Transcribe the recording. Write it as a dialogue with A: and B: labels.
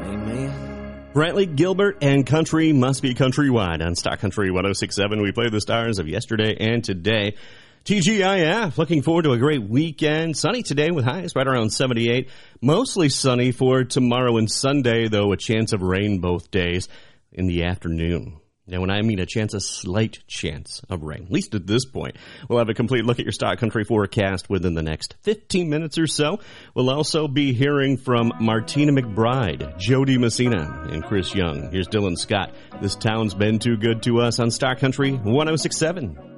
A: Amen.
B: Brantley Gilbert and Country Must Be Countrywide on Stock Country 106.7. We play the stars of yesterday and today. TGIF, looking forward to a great weekend. Sunny today with highs right around 78. Mostly sunny for tomorrow and Sunday, though a chance of rain both days in the afternoon. Now, when I mean a slight chance of rain, at least at this point. We'll have a complete look at your Stock Country forecast within the next 15 minutes or so. We'll also be hearing from Martina McBride, Jody Messina, and Chris Young. Here's Dylan Scott. This town's been too good to us on Stock Country 106.7.